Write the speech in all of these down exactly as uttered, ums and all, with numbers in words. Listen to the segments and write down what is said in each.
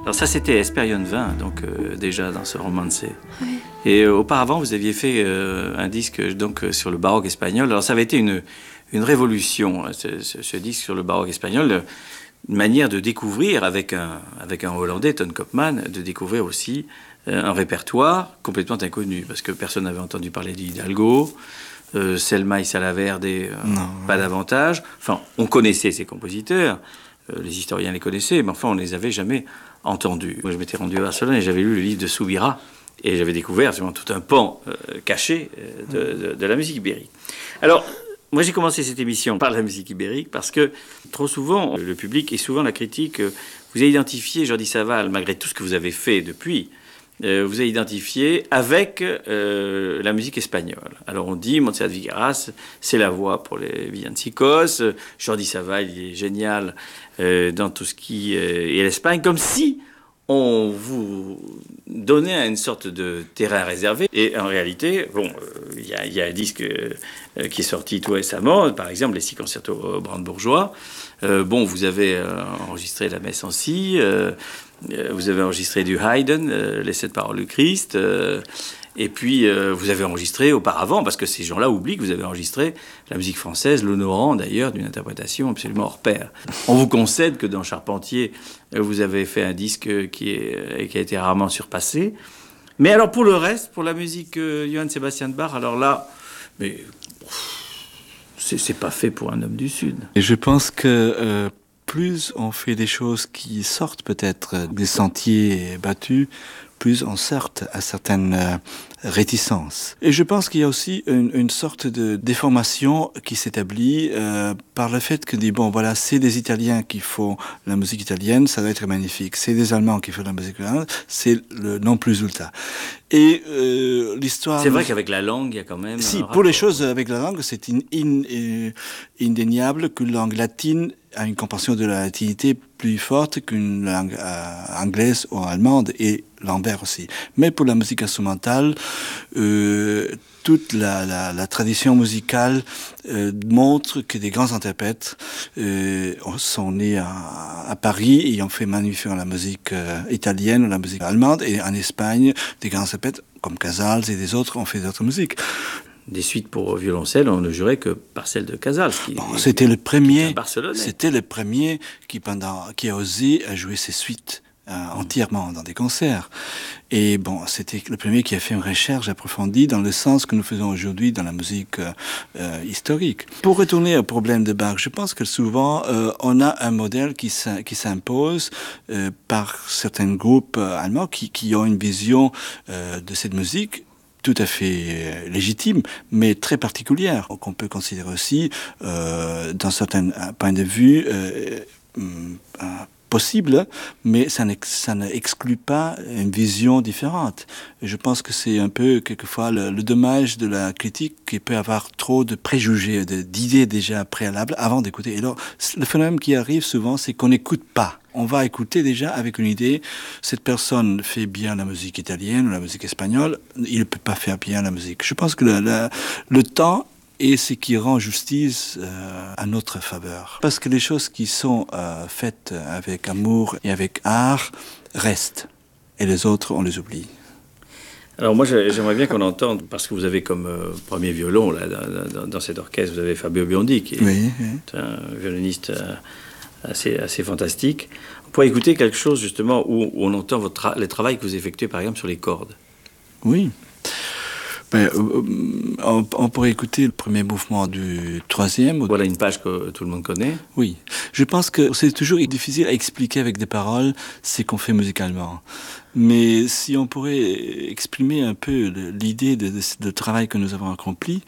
Alors ça, c'était Espérion vingt, donc euh, déjà dans ce romance. Oui. Et euh, auparavant, vous aviez fait euh, un disque donc euh, sur le baroque espagnol. Alors ça avait été une, une révolution, hein, ce, ce, ce disque sur le baroque espagnol, une manière de découvrir, avec un, avec un Hollandais, Ton Koopman, de découvrir aussi euh, un répertoire complètement inconnu, parce que personne n'avait entendu parler d'Hidalgo, euh, Selma y Salaverde, euh, pas ouais. davantage. Enfin, on connaissait ces compositeurs, euh, les historiens les connaissaient, mais enfin, on ne les avait jamais entendus. Moi, je m'étais rendu à Barcelone et j'avais lu le livre de Soubira, et j'avais découvert absolument tout un pan euh, caché euh, de, de, de la musique ibérique. Alors, moi, j'ai commencé cette émission par la musique ibérique parce que trop souvent, le public et souvent la critique, vous avez identifié Jordi Savall, malgré tout ce que vous avez fait depuis, euh, vous avez identifié avec euh, la musique espagnole. Alors on dit, Montserrat Figueras, c'est la voix pour les villancicos, Jordi Savall, il est génial euh, dans tout ce qui euh, est l'Espagne, comme si on vous donnait une sorte de terrain réservé. Et en réalité, bon, il euh, y, y a un disque euh, qui est sorti tout récemment, par exemple, les six concertos brandebourgeois. Euh, bon, vous avez euh, enregistré la messe en si, euh, vous avez enregistré du Haydn, euh, les sept paroles du Christ, euh, et puis euh, vous avez enregistré auparavant, parce que ces gens-là oublient que vous avez enregistré la musique française, l'honorant d'ailleurs d'une interprétation absolument hors pair. On vous concède que dans Charpentier, vous avez fait un disque qui, est, qui a été rarement surpassé. Mais alors pour le reste, pour la musique euh, Johann Sebastian Bach, alors là, mais c'est, c'est pas fait pour un homme du Sud. Et je pense que euh, plus on fait des choses qui sortent peut-être des sentiers battus, plus on sort à certaines euh, réticences. Et je pense qu'il y a aussi une, une sorte de déformation qui s'établit euh, par le fait que dit bon voilà, c'est des Italiens qui font la musique italienne, ça doit être magnifique. C'est des Allemands qui font la musique allemande, c'est le non plus ultra. Et euh, l'histoire. C'est vrai qu'avec la langue, il y a quand même. Si pour les choses avec la langue, c'est in, in, in, indéniable qu'une langue latine a une compréhension de la latinité plus forte qu'une langue euh, anglaise ou allemande, et l'inverse aussi. Mais pour la musique instrumentale, euh, toute la, la, la tradition musicale euh, montre que des grands interprètes euh, sont nés à, à Paris et ont fait magnifiquement la musique euh, italienne ou la musique allemande, et en Espagne, des grands interprètes comme Casals et des autres ont fait d'autres musiques. Des suites pour violoncelle, on ne jurait que par celle de Casals. Qui, bon, c'était le premier. Barcelonais. C'était le premier qui pendant qui a osé jouer ses suites euh, mmh. entièrement dans des concerts. Et bon, c'était le premier qui a fait une recherche approfondie dans le sens que nous faisons aujourd'hui dans la musique euh, euh, historique. Pour retourner au problème de Bach, je pense que souvent euh, on a un modèle qui s'impose euh, par certains groupes euh, allemands qui, qui ont une vision euh, de cette musique tout à fait légitime, mais très particulière, qu'on peut considérer aussi, euh, d'un certain point de vue, euh, euh, possible, mais ça n'exclut pas une vision différente. Et je pense que c'est un peu, quelquefois, le, le dommage de la critique qui peut avoir trop de préjugés, de, d'idées déjà préalables avant d'écouter. Et alors, le phénomène qui arrive souvent, c'est qu'on n'écoute pas. On va écouter déjà avec une idée, cette personne fait bien la musique italienne ou la musique espagnole, il ne peut pas faire bien la musique. Je pense que le, le, le temps est ce qui rend justice euh, à notre faveur. Parce que les choses qui sont euh, faites avec amour et avec art restent, et les autres, on les oublie. Alors moi, j'aimerais bien qu'on entende, parce que vous avez comme euh, premier violon, là, dans, dans, dans cet orchestre, vous avez Fabio Biondi, qui est oui, oui. un violoniste euh, assez, assez fantastique. On pourrait écouter quelque chose, justement, où, où on entend votre tra- le travail que vous effectuez, par exemple, sur les cordes. Oui. Ben, on, on pourrait écouter le premier mouvement du troisième. Voilà une page que tout le monde connaît. Oui. Je pense que c'est toujours difficile à expliquer avec des paroles ce qu'on fait musicalement. Mais si on pourrait exprimer un peu l'idée de, de, de travail que nous avons accompli,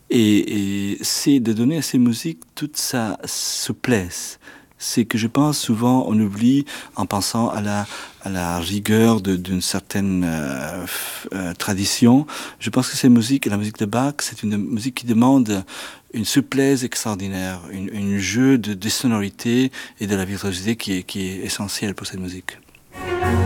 et, et c'est de donner à ces musiques toute sa souplesse. C'est que je pense souvent on oublie en pensant à la, à la rigueur de, d'une certaine euh, euh, tradition. Je pense que cette musique, la musique de Bach, c'est une musique qui demande une souplesse extraordinaire, une, un jeu de, de sonorité et de la virtuosité qui est, qui est essentielle pour cette musique.